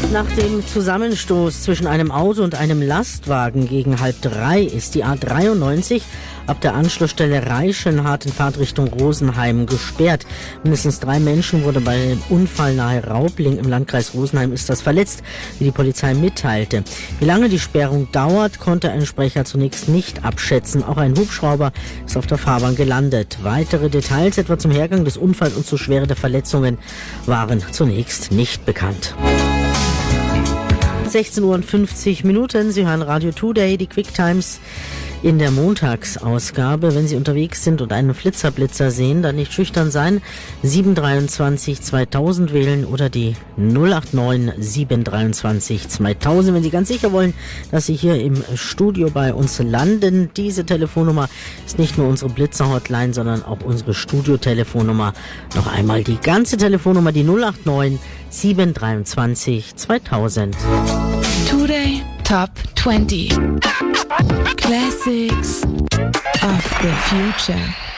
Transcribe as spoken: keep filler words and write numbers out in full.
Nach dem Zusammenstoß zwischen einem Auto und einem Lastwagen gegen halb drei ist die A dreiundneunzig ab der Anschlussstelle Reichenhart in Fahrtrichtung Rosenheim gesperrt. Mindestens drei Menschen wurden bei dem Unfall nahe Raubling im Landkreis Rosenheim ist das verletzt, wie die Polizei mitteilte. Wie lange die Sperrung dauert, konnte ein Sprecher zunächst nicht abschätzen. Auch ein Hubschrauber ist auf der Fahrbahn gelandet. Weitere Details etwa zum Hergang des Unfalls und zur Schwere der Verletzungen waren zunächst nicht bekannt. sechzehn Uhr fünfzig Minuten. Sie hören Radio Today, die Quick Times in der Montagsausgabe. Wenn Sie unterwegs sind und einen Flitzerblitzer sehen, dann nicht schüchtern sein. sieben drei zwei zweitausend wählen oder die null acht neun sieben drei zwei zweitausend. Wenn Sie ganz sicher wollen, dass Sie hier im Studio bei uns landen. Diese Telefonnummer ist nicht nur unsere Blitzer-Hotline, sondern auch unsere Studiotelefonnummer. Noch einmal die ganze Telefonnummer, die null acht neun sieben drei zwei zweitausend. Today Top twenty Classics of the Future.